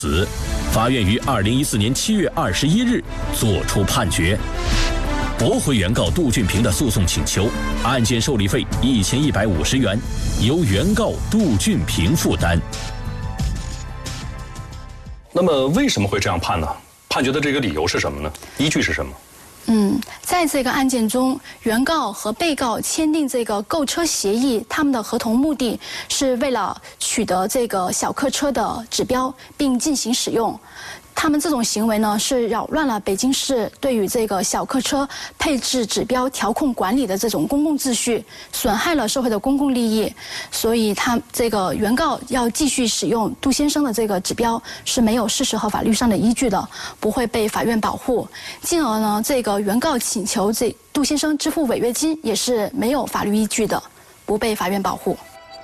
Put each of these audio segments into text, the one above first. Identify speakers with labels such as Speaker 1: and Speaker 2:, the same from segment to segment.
Speaker 1: 此，法院于2014年7月21日作出判决，驳回原告杜俊平的诉讼请求，案件受理费1150元，由原告杜俊平负担。
Speaker 2: 那么为什么会这样判呢？判决的这个理由是什么呢？依据是什么？
Speaker 3: 在这个案件中，原告和被告签订这个购车协议，他们的合同目的是为了取得这个小客车的指标，并进行使用。他们这种行为呢，是扰乱了北京市对于这个小客车配置指标调控管理的这种公共秩序，损害了社会的公共利益。所以，这个原告要继续使用杜先生的这个指标是没有事实和法律上的依据的，不会被法院保护。进而呢，这个原告请求杜先生支付违约金也是没有法律依据的，不被法院保护。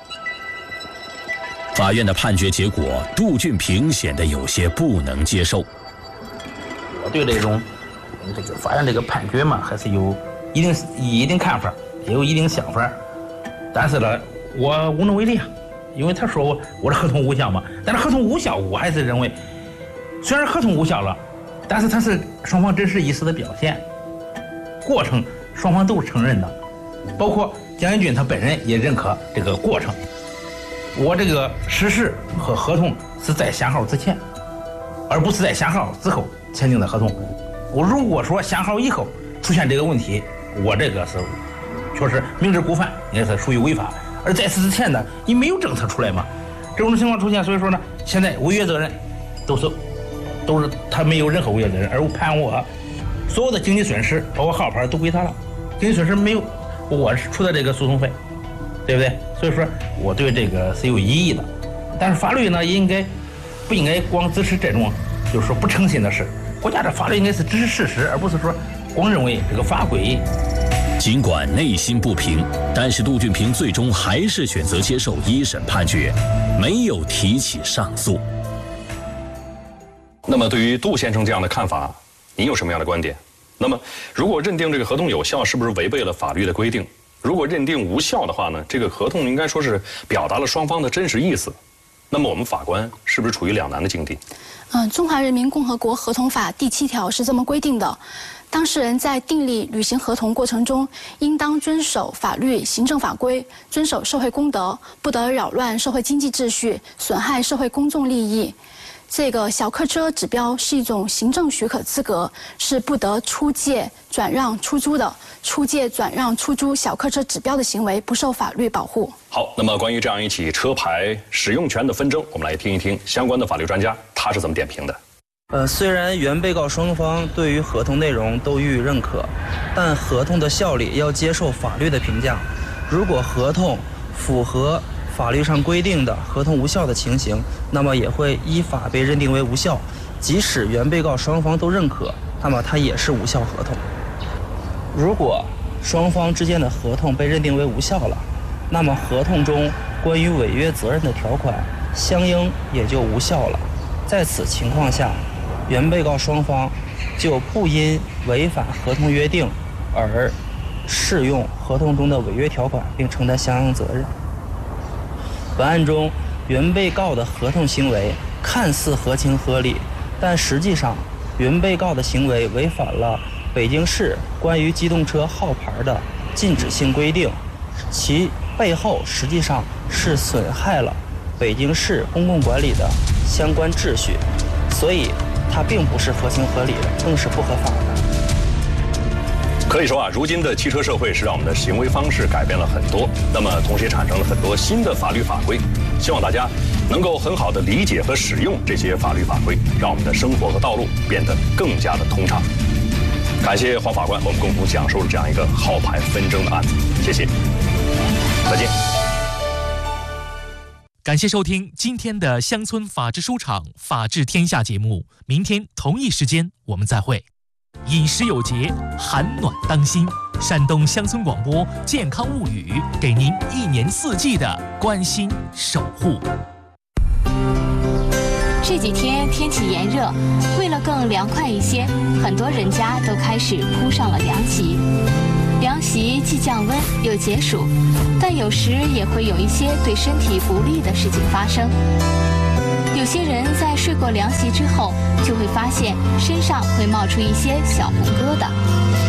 Speaker 1: 法院的判决结果，杜俊平显得有些不能接受。
Speaker 4: 我对这种法院这个判决嘛，还是有一定看法，也有一定想法。但是呢，我无能为力啊，因为他说我的合同无效嘛。但是合同无效，我还是认为，虽然合同无效了，但是它是双方真实意思的表现，过程双方都是承认的，包括江一军他本人也认可这个过程。我这个实施和合同是在限号之前，而不是在限号之后签订的合同。我如果说限号以后出现这个问题，我这个是确实明知故犯，也是属于违法。而在此之前呢，你没有政策出来嘛，这种情况出现，所以说呢，现在违约责任都是他没有任何违约责任，而判我所有的经济损失，包括号牌都归他了，经济损失没有，我是出的这个诉讼费。对不对？所以说我对这个是有异议的，但是法律呢，不应该光支持这种就是说不诚信的事。国家的法律应该是支持事实，而不是说光认为这个法规。
Speaker 1: 尽管内心不平，但是杜俊平最终还是选择接受一审判决，没有提起上诉。
Speaker 2: 那么对于杜先生这样的看法，您有什么样的观点？那么如果认定这个合同有效，是不是违背了法律的规定？如果认定无效的话呢，这个合同应该说是表达了双方的真实意思。那么我们法官是不是处于两难的境地？
Speaker 3: 中华人民共和国合同法第7条是这么规定的：当事人在订立履行合同过程中，应当遵守法律、行政法规，遵守社会公德，不得扰乱社会经济秩序，损害社会公众利益。这个小客车指标是一种行政许可资格，是不得出借、转让、出租的。出借、转让、出租小客车指标的行为不受法律保护。
Speaker 2: 好，那么关于这样一起车牌使用权的纷争，我们来听一听相关的法律专家他是怎么点评的。
Speaker 5: 虽然原被告双方对于合同内容都予以认可，但合同的效力要接受法律的评价。如果合同符合法律上规定的合同无效的情形，那么也会依法被认定为无效。即使原被告双方都认可，那么它也是无效合同。如果双方之间的合同被认定为无效了，那么合同中关于违约责任的条款相应也就无效了。在此情况下，原被告双方就不因违反合同约定而适用合同中的违约条款，并承担相应责任。本案中，原被告的合同行为看似合情合理，但实际上原被告的行为违反了北京市关于机动车号牌的禁止性规定，其背后实际上是损害了北京市公共管理的相关秩序，所以它并不是合情合理的，更是不合法的。
Speaker 2: 可以说啊，如今的汽车社会是让我们的行为方式改变了很多，那么同时也产生了很多新的法律法规。希望大家能够很好的理解和使用这些法律法规，让我们的生活和道路变得更加的通畅。感谢黄法官，我们共同讲述了这样一个号牌纷争的案子，谢谢，再见。
Speaker 6: 感谢收听今天的乡村法治书场法治天下节目，明天同一时间我们再会。饮食有节，寒暖当心。山东乡村广播健康物语，给您1年4季的关心守护。
Speaker 7: 这几天天气炎热，为了更凉快一些，很多人家都开始铺上了凉席。凉席既降温又解暑，但有时也会有一些对身体不利的事情发生。有些人在睡过凉席之后，就会发现身上会冒出一些小红疙瘩。